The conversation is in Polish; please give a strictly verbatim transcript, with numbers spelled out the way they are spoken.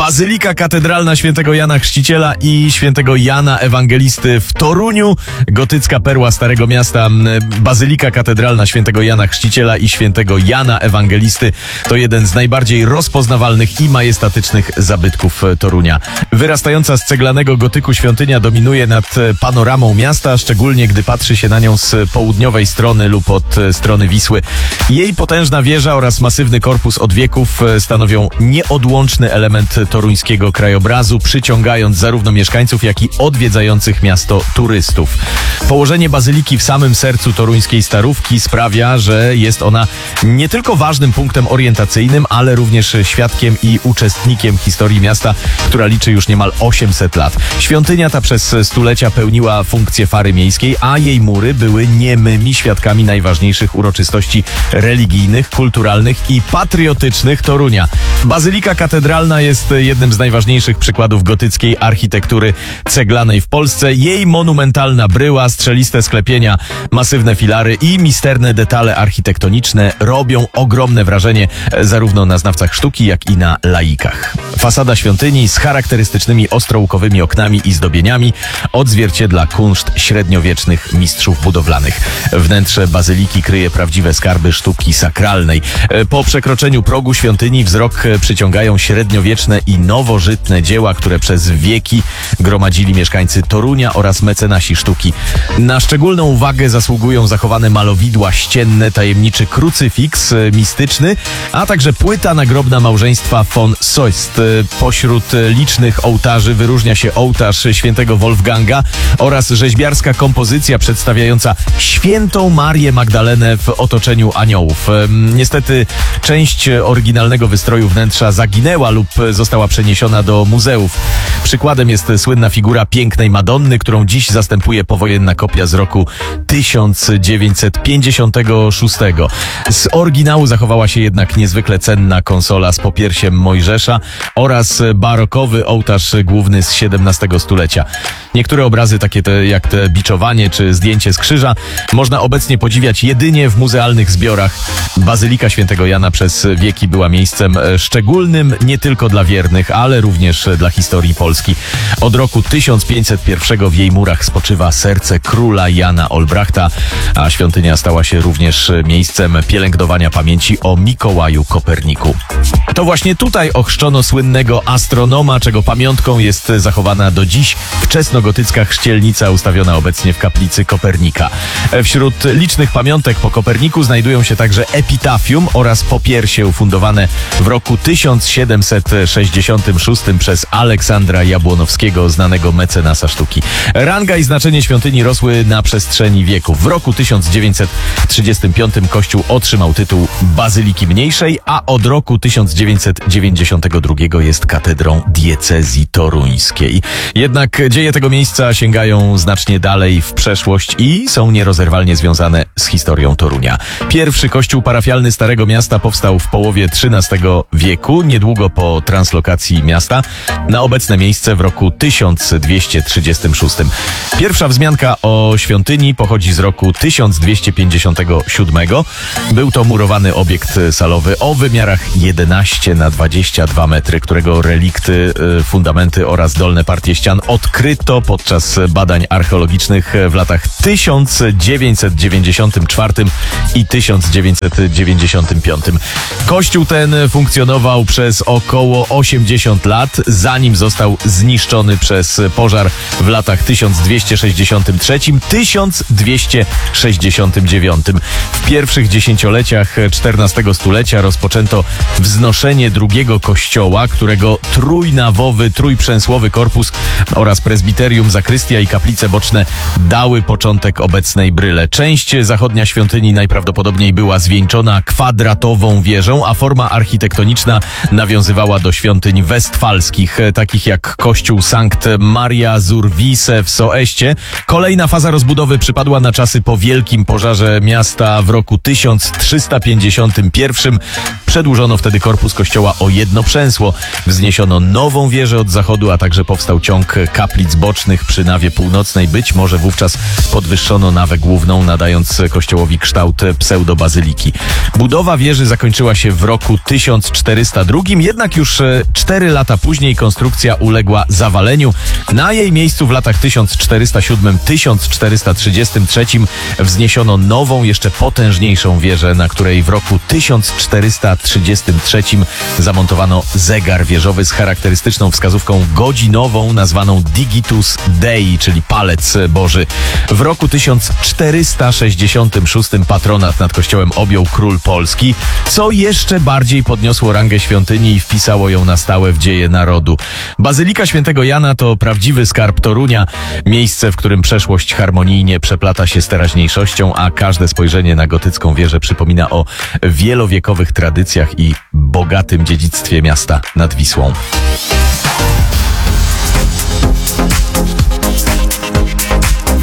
Bazylika Katedralna Świętego Jana Chrzciciela i Świętego Jana Ewangelisty w Toruniu. Gotycka perła Starego Miasta. Bazylika Katedralna Świętego Jana Chrzciciela i Świętego Jana Ewangelisty to jeden z najbardziej rozpoznawalnych i majestatycznych zabytków Torunia. Wyrastająca z ceglanego gotyku świątynia dominuje nad panoramą miasta, szczególnie gdy patrzy się na nią z południowej strony lub od strony Wisły. Jej potężna wieża oraz masywny korpus od wieków stanowią nieodłączny element toruńskiego krajobrazu, przyciągając zarówno mieszkańców, jak i odwiedzających miasto turystów. Położenie bazyliki w samym sercu toruńskiej Starówki sprawia, że jest ona nie tylko ważnym punktem orientacyjnym, ale również świadkiem i uczestnikiem historii miasta, która liczy już niemal osiemset lat. Świątynia ta przez stulecia pełniła funkcję fary miejskiej, a jej mury były niemymi świadkami najważniejszych uroczystości religijnych, kulturalnych i patriotycznych Torunia. Bazylika Katedralna jest jednym z najważniejszych przykładów gotyckiej architektury ceglanej w Polsce. Jej monumentalna bryła, strzeliste sklepienia, masywne filary i misterne detale architektoniczne robią ogromne wrażenie zarówno na znawcach sztuki, jak i na laikach. Fasada świątyni z charakterystycznymi ostrołkowymi oknami i zdobieniami odzwierciedla kunszt średniowiecznych mistrzów budowlanych. Wnętrze bazyliki kryje prawdziwe skarby sztuki sakralnej. Po przekroczeniu progu świątyni wzrok przyciągają średniowieczne i nowożytne dzieła, które przez wieki gromadzili mieszkańcy Torunia oraz mecenasi sztuki. Na szczególną uwagę zasługują zachowane malowidła ścienne, tajemniczy krucyfiks mistyczny, a także płyta nagrobna małżeństwa von Soest. Pośród licznych ołtarzy wyróżnia się ołtarz świętego Wolfganga oraz rzeźbiarska kompozycja przedstawiająca świętą Marię Magdalenę w otoczeniu aniołów. Niestety część oryginalnego wystroju wnętrza zaginęła lub została przeniesiona do muzeów. Przykładem jest słynna figura pięknej Madonny, którą dziś zastępuje powojenna kopia z roku tysiąc dziewięćset pięćdziesiątego szóstego. Z oryginału zachowała się jednak niezwykle cenna konsola z popiersiem Mojżesza oraz barokowy ołtarz główny z siedemnastego stulecia. Niektóre obrazy, takie te, jak te biczowanie czy zdjęcie z krzyża, można obecnie podziwiać jedynie w muzealnych zbiorach. Bazylika Świętego Jana przez wieki była miejscem szczególnym nie tylko dla wiernych, ale również dla historii Polski. Od roku tysiąc pięćset jeden w jej murach spoczywa serce króla Jana Olbrachta, a świątynia stała się również miejscem pielęgnowania pamięci o Mikołaju Koperniku. To właśnie tutaj ochrzczono słynnego astronoma, czego pamiątką jest zachowana do dziś wczesnogotycka chrzcielnica ustawiona obecnie w kaplicy Kopernika. Wśród licznych pamiątek po Koperniku znajdują się także epitafium oraz popiersie ufundowane w roku tysiąc siedemset sześćdziesiątym szóstym przez Aleksandra Jabłonowskiego, znanego mecenasa sztuki. Ranga i znaczenie świątyni rosły na przestrzeni wieków. W roku tysiąc dziewięćset trzydziestym piątym kościół otrzymał tytuł Bazyliki Mniejszej, a od roku tysiąc dziewięćset dziewięćdziesiątego drugiego jest katedrą diecezji toruńskiej. Jednak dzieje tego miejsca sięgają znacznie dalej w przeszłość i są nierozerwalnie związane z historią Torunia. Pierwszy kościół parafialny Starego Miasta powstał w połowie trzynastego wieku, niedługo po translokacji miasta na obecne miejsce w roku tysiąc dwieście trzydziestym szóstym. Pierwsza wzmianka o świątyni pochodzi z roku tysiąc dwieście pięćdziesiątego siódmego. Był to murowany obiekt salowy o wymiarach jedenaście na dwadzieścia dwa metry, którego relikty, fundamenty oraz dolne partie ścian odkryto podczas badań archeologicznych w latach tysiąc dziewięćset dziewięćdziesiątym czwartym i tysiąc dziewięćset dziewięćdziesiątym piątym. Kościół ten funkcjonował przez około osiemdziesiąt lat, zanim został zniszczony przez pożar w latach tysiąc dwieście sześćdziesiątym trzecim do tysiąc dwieście sześćdziesiątym dziewiątym. W pierwszych dziesięcioleciach czternastego stulecia rozpoczęto wznoszenie drugiego kościoła, którego trójnawowy, trójprzęsłowy korpus oraz prezbiterium, zakrystia i kaplice boczne dały początek obecnej bryle. Część zachodnia świątyni najprawdopodobniej była zwieńczona kwadratową wieżą, a forma architektoniczna nawiązywała do świątyń westfalskich, takich jak kościół Sankt Maria zur Wiese w Soeście. Kolejna faza rozbudowy przypadła na czasy po wielkim pożarze miasta w roku tysiąc trzysta pięćdziesiątym pierwszym. Przedłużono wtedy korpus kościoła o jedno przęsło. Wzniesiono nową wieżę od zachodu, a także powstał ciąg kaplic bocznych przy nawie północnej. Być może wówczas podwyższono nawę główną, nadając kościołowi kształt pseudobazyliki. Budowa wieży zakończyła się w roku tysiąc czterysta drugim, jednak już cztery lata później konstrukcja uległa zawaleniu. Na jej miejscu w latach tysiąc czterysta siódmym do tysiąc czterysta trzydziestym trzecim wzniesiono nową, jeszcze potężniejszą wieżę, na której w roku tysiąc czterysta trzydziestym trzecim zamontowano zegar wieżowy z charakterystyczną wskazówką godzinową nazwaną Digitus Dei, czyli palec Boży. W roku tysiąc czterysta sześćdziesiątym szóstym patronat nad kościołem objął król Polski, co jeszcze bardziej podniosło rangę świątyni i wpisało ją na stałe w dzieje narodu. Bazylika Świętego Jana to prawdziwy skarb Torunia, miejsce, w którym przeszłość harmonijnie przeplata się z teraźniejszością, a każde spojrzenie na gotycką wieżę przypomina o wielowiekowych tradycjach i bogatym dziedzictwie miasta nad Wisłą.